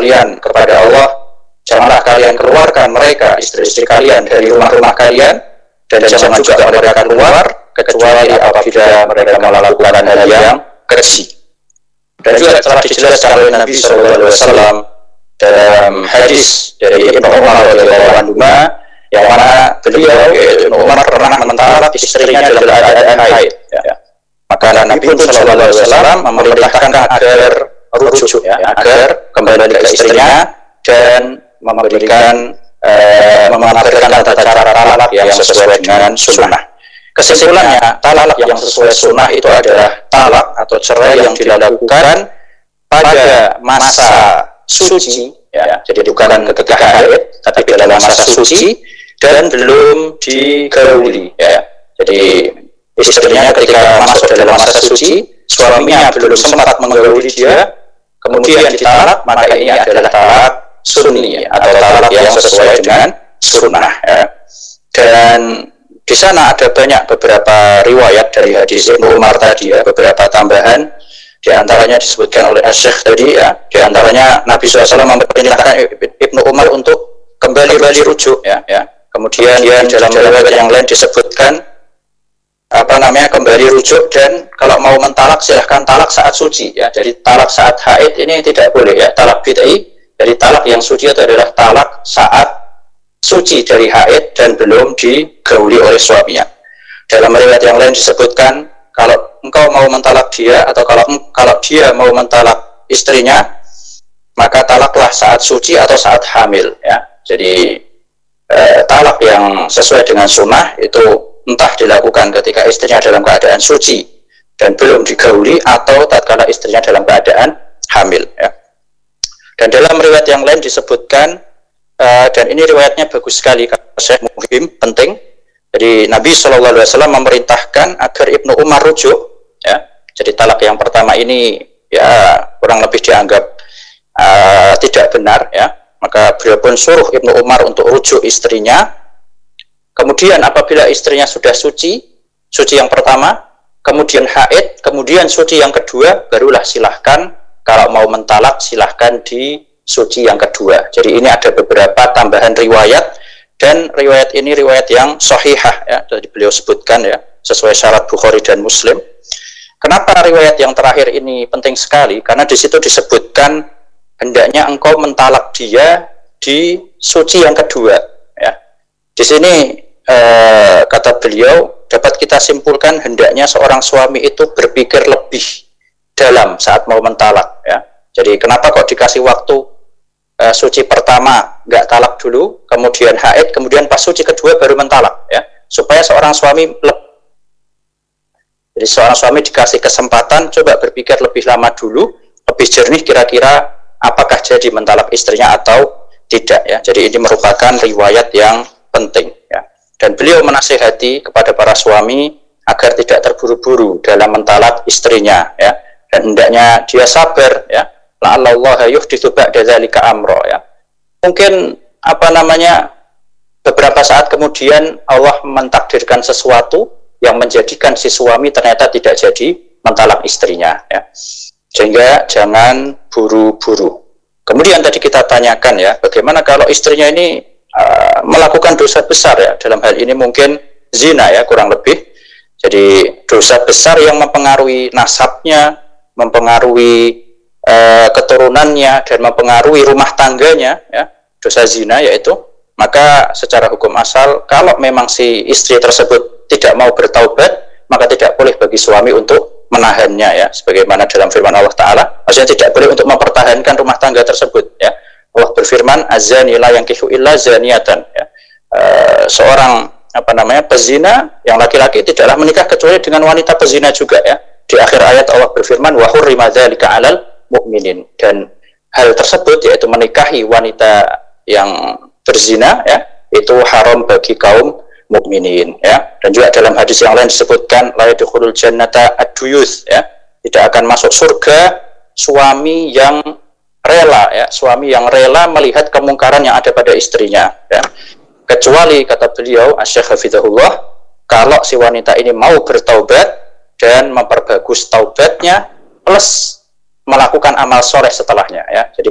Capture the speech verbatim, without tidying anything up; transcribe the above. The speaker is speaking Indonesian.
kalian kepada Allah, janganlah kalian keluarkan mereka, istri-istri kalian dari rumah-rumah kalian, dan jangan juga mereka keluar kecuali apabila mereka melakukan hal yang keji. Dan juga telah dijelaskan oleh Nabi shallallahu alaihi wasallam dalam hadis dari Ibnu Umar radhiyallahu anhu, yang mana beliau Ibnu Umar pernah mentalak istrinya dalam keadaan haid. Ya. Maka Nabi pun shallallahu alaihi wasallam memerintahkan agar rujuk, ya, agar kembali ke istrinya dan memberikan eh, memanfaatkan tata cara talak yang sesuai dengan sunnah. Kesimpulannya, talak yang sesuai sunnah itu adalah talak atau cerai yang dilakukan pada masa suci, ya, jadi bukan ketika haid, tapi dalam masa suci dan belum digauli, ya. Jadi istrinya ketika masuk dalam masa suci, suaminya belum sempat menggauli dia, kemudian ditalak, maka ini adalah talak sunni, atau talak yang sesuai dengan sunnah, ya. Dan di sana ada banyak beberapa riwayat dari hadis Ibnu Umar tadi, ya, beberapa tambahan. Di antaranya disebutkan oleh Asy-Syaikh tadi, ya, di antaranya Nabi shallallahu alaihi wasallam memerintahkan Ibnu Umar untuk kembali kembali rujuk, ya, ya. Kemudian ya, dalam riwayat yang lain disebutkan apa namanya kembali rujuk, dan kalau mau mentalak silahkan talak saat suci, ya. Jadi talak saat haid ini tidak boleh, ya, talak bid'ah. Jadi talak yang suci itu adalah talak saat suci dari haid dan belum digauli oleh suaminya. Dalam riwayat yang lain disebutkan kalau engkau mau mentalak dia, atau kalau kalau dia mau mentalak istrinya, maka talaklah saat suci atau saat hamil, ya. Jadi eh, talak yang sesuai dengan sunnah itu entah dilakukan ketika istrinya dalam keadaan suci dan belum digauli, atau tatkala istrinya dalam keadaan hamil, ya. Dan dalam riwayat yang lain disebutkan, uh, dan ini riwayatnya bagus sekali, Syekh muhim, penting. Jadi Nabi shallallahu alaihi wasallam memerintahkan agar Ibnu Umar rujuk, ya. Jadi talak yang pertama ini ya kurang lebih dianggap uh, tidak benar, ya. Maka beliau pun suruh Ibnu Umar untuk rujuk istrinya. Kemudian apabila istrinya sudah suci, suci yang pertama, kemudian haid, kemudian suci yang kedua, barulah silahkan kalau mau mentalak silahkan di suci yang kedua. Jadi ini ada beberapa tambahan riwayat, dan riwayat ini riwayat yang sahihah, ya, jadi beliau sebutkan, ya, sesuai syarat Bukhari dan Muslim. Kenapa riwayat yang terakhir ini penting sekali? Karena di situ disebutkan hendaknya engkau mentalak dia di suci yang kedua, ya. Di sini eh, kata beliau dapat kita simpulkan hendaknya seorang suami itu berpikir lebih dalam saat mau mentalak, ya. Jadi kenapa kok dikasih waktu uh, suci pertama nggak talak dulu, kemudian haid, kemudian pas suci kedua baru mentalak, ya, supaya seorang suami le- jadi seorang suami dikasih kesempatan coba berpikir lebih lama dulu, lebih jernih kira-kira apakah jadi mentalak istrinya atau tidak, ya. Jadi ini merupakan riwayat yang penting, ya. Dan beliau menasihati kepada para suami agar tidak terburu-buru dalam mentalak istrinya, ya. Dan hendaknya dia sabar, ya. La'allallaha yuhditsu ba'da dzalika amra, ya. Mungkin apa namanya beberapa saat kemudian Allah mentakdirkan sesuatu yang menjadikan si suami ternyata tidak jadi mentalak istrinya, ya. Sehingga jangan buru-buru. Kemudian tadi kita tanyakan, ya, bagaimana kalau istrinya ini uh, melakukan dosa besar, ya. Dalam hal ini mungkin zina, ya, kurang lebih. Jadi dosa besar yang mempengaruhi nasabnya, mempengaruhi uh, keturunannya, dan mempengaruhi rumah tangganya, ya, dosa zina yaitu, maka secara hukum asal kalau memang si istri tersebut tidak mau bertaubat, maka tidak boleh bagi suami untuk menahannya, ya, sebagaimana dalam firman Allah Ta'ala, maksudnya tidak boleh untuk mempertahankan rumah tangga tersebut, ya. Allah berfirman, azani la yankihu illa zaniatan, ya. Uh, seorang apa namanya pezina yang laki-laki tidaklah menikah kecuali dengan wanita pezina juga, ya. Di akhir ayat Allah berfirman wa hurrima dzalika 'alal mu'minin, dan hal tersebut yaitu menikahi wanita yang berzina, ya, itu haram bagi kaum mukminin, ya. Dan juga dalam hadis yang lain disebutkan la yadkhulul jannata ad-duyuth, ya, tidak akan masuk surga suami yang rela, ya, suami yang rela melihat kemungkaran yang ada pada istrinya, ya. Kecuali kata beliau Asy-Syaikh Hafizahullah, kalau si wanita ini mau bertaubat dan memperbagus taubatnya plus melakukan amal soleh setelahnya, ya. Jadi